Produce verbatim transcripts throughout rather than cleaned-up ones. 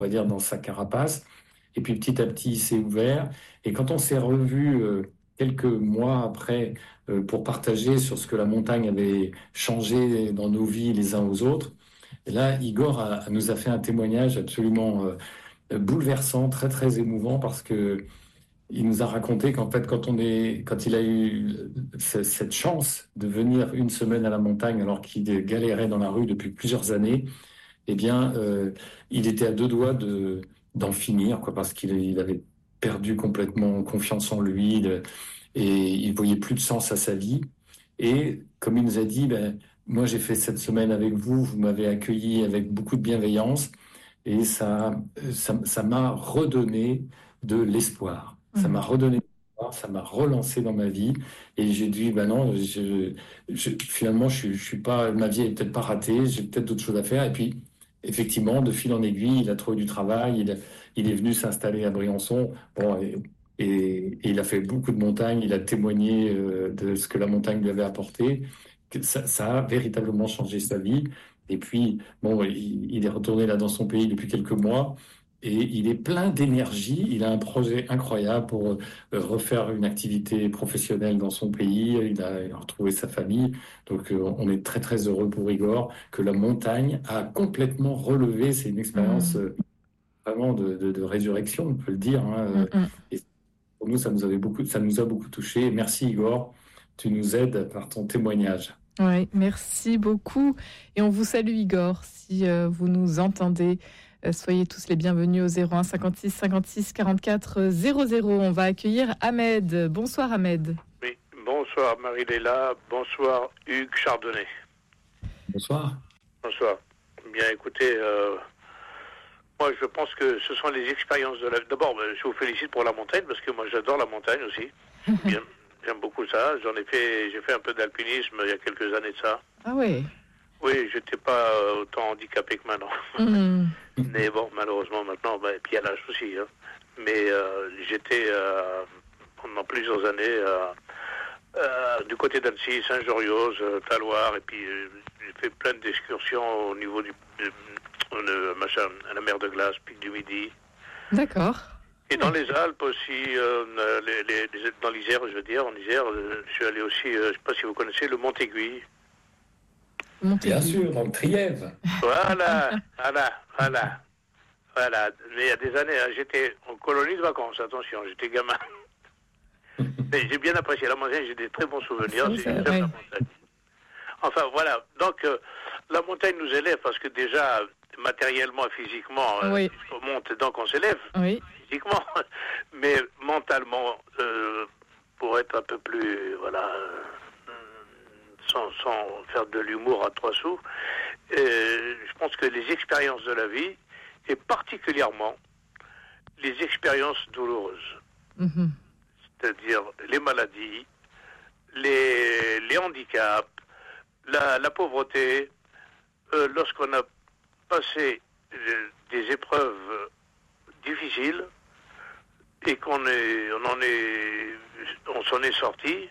on va dire, dans sa carapace. Et puis petit à petit, il s'est ouvert. Et quand on s'est revu euh, quelques mois après euh, pour partager sur ce que la montagne avait changé dans nos vies les uns aux autres, et là, Igor a- nous a fait un témoignage absolument euh, bouleversant, très très émouvant, parce que il nous a raconté qu'en fait, quand on est, quand il a eu ce- cette chance de venir une semaine à la montagne alors qu'il galérait dans la rue depuis plusieurs années, eh bien, euh, il était à deux doigts de, d'en finir, quoi, parce qu'il il avait perdu complètement confiance en lui de- et il voyait plus de sens à sa vie. Et comme il nous a dit, ben, moi j'ai fait cette semaine avec vous, vous m'avez accueilli avec beaucoup de bienveillance et ça, ça, ça m'a redonné de l'espoir. Ça m'a Mhm. redonné de l'espoir, ça m'a relancé dans ma vie et j'ai dit, ben non, je, je- finalement, je, suis- je suis pas, ma vie est peut-être pas ratée, j'ai peut-être d'autres choses à faire. Et puis, effectivement, de fil en aiguille, il a trouvé du travail, il, a- il est venu s'installer à Briançon. Bon, et, et- et il a fait beaucoup de montagnes, il a témoigné euh, de ce que la montagne lui avait apporté. Que Ça, ça a véritablement changé sa vie. Et puis, bon, il, il est retourné là dans son pays depuis quelques mois et il est plein d'énergie. Il a un projet incroyable pour euh, refaire une activité professionnelle dans son pays. Il a, il a retrouvé sa famille. Donc, euh, on est très, très heureux pour Igor que la montagne a complètement relevé. C'est une expérience Mhm. euh, vraiment de, de- de résurrection, on peut le dire, hein. Euh, Mhm. Et pour nous, ça nous avait beaucoup, ça nous a beaucoup touché. Merci Igor. Tu nous aides par ton témoignage. Ouais, merci beaucoup. Et on vous salue, Igor. Si euh, vous nous entendez, euh, soyez tous les bienvenus au zéro un cinquante-six cinquante-six quarante-quatre zéro zéro. On va accueillir Ahmed. Bonsoir, Ahmed. Oui, bonsoir Marie-Léla, bonsoir Hugues Chardonnay. Bonsoir. Bonsoir. Bien écoutez, euh, moi je pense que ce sont les expériences de la... D'abord, ben, je vous félicite pour la montagne, parce que moi j'adore la montagne aussi. Bien, j'aime beaucoup ça. J'en ai fait, j'ai fait un peu d'alpinisme il y a quelques années de ça. Ah ouais. Oui, j'étais pas euh, autant handicapé que maintenant. Mhm. Mais bon, malheureusement maintenant, ben, et puis à l'âge aussi. Hein. Mais euh, j'étais euh, pendant plusieurs années... Euh, Euh, du côté d'Annecy, Saint-Joriose, euh, Taloir, et puis euh, j'ai fait plein d'excursions au niveau du de, de, machin, à la mer de glace, Pic du Midi. D'accord. Et dans les Alpes aussi, euh, les, les, les, dans l'Isère, je veux dire, en Isère, euh, je suis allé aussi, euh, je ne sais pas si vous connaissez, le Mont-Aiguille. Bien Montaigu. sûr, dans le Trièves. Voilà, voilà, voilà, voilà. Mais il y a des années, hein, j'étais en colonie de vacances, attention, j'étais gamin. Mais j'ai bien apprécié la montagne, j'ai des très bons souvenirs, Ça, j'ai- ça, j'aime ouais. la montagne. Enfin voilà, donc euh, la montagne nous élève parce que déjà matériellement et physiquement, euh, Oui. on monte donc on s'élève Oui. physiquement, mais mentalement, euh, pour être un peu plus, voilà, euh, sans, sans faire de l'humour à trois sous, euh, je pense que les expériences de la vie, et particulièrement les expériences douloureuses, Mhm. c'est-à-dire les maladies, les, les handicaps, la, la pauvreté, euh, lorsqu'on a passé euh, des épreuves euh, difficiles et qu'on est, on en est, on s'en est sorti,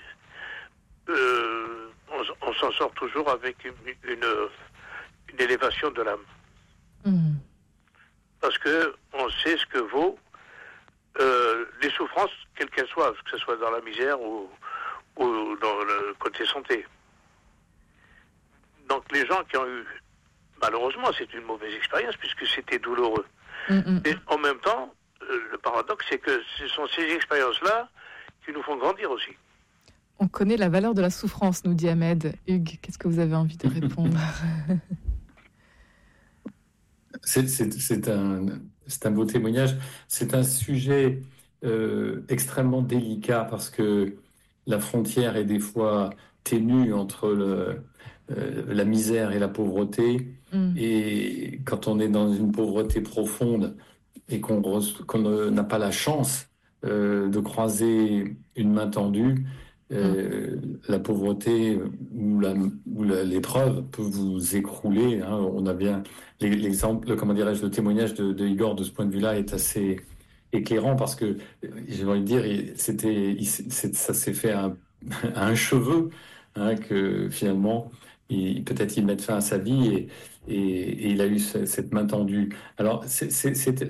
euh, on, on s'en sort toujours avec une, une, une élévation de l'âme, Mhm. parce que on sait ce que vaut euh, les souffrances, quelles qu'elles soient, que ce soit dans la misère ou, ou dans le côté santé. Donc les gens qui ont eu, malheureusement, c'est une mauvaise expérience puisque c'était douloureux. Mhm. Et en même temps, euh, le paradoxe, c'est que ce sont ces expériences-là qui nous font grandir aussi. On connaît la valeur de la souffrance, nous dit Ahmed. Hugues, qu'est-ce que vous avez envie de répondre? C'est, c'est, c'est un, c'est un beau témoignage. C'est un sujet euh, extrêmement délicat parce que la frontière est des fois ténue entre le, euh, la misère et la pauvreté. Mhm. Et quand on est dans une pauvreté profonde et qu'on, re- qu'on ne- n'a pas la chance euh, de croiser une main tendue, Mhm. euh, la pauvreté ou, la, ou la- l'épreuve peut vous écrouler, hein. On a bien l'exemple, comment dirais-je, le témoignage de, de Igor de ce point de vue-là est assez éclairant parce que, j'ai envie de dire, il- c'était, il s'est- c'est- ça s'est fait à un, à un cheveu, hein, que finalement, il- peut-être il met fin à sa vie et, et il a eu ce- cette main tendue. Alors, c'est c'est- c'est-